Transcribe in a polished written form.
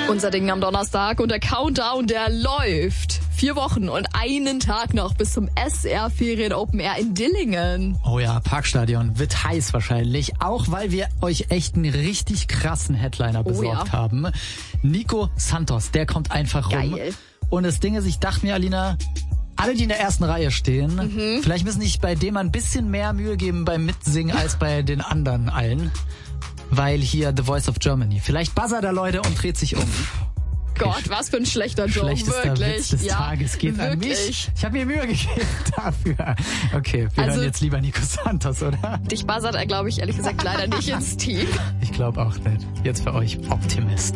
Unser Ding am Donnerstag und der Countdown, der läuft. 4 Wochen und einen Tag noch bis zum SR-Ferien Open Air in Dillingen. Oh ja, Parkstadion wird heiß wahrscheinlich, auch weil wir euch echt einen richtig krassen Headliner besorgt haben. Nico Santos, der kommt einfach rum. Geil. Und das Ding ist, ich dachte mir, Alina, alle, die in der ersten Reihe stehen, vielleicht müssen sich bei dem ein bisschen mehr Mühe geben beim Mitsingen als bei den anderen allen. Weil hier The Voice of Germany. Vielleicht buzzert er, Leute, und dreht sich um. Gott, was für ein schlechter Job, Schlechtester wirklich. Witz des Tages geht an mich. Ich habe mir Mühe gegeben dafür. Okay, wir hören jetzt lieber Nico Santos, oder? Dich buzzert er, glaube ich, ehrlich gesagt leider nicht ins Team. Ich glaube auch nicht. Jetzt für euch Optimist.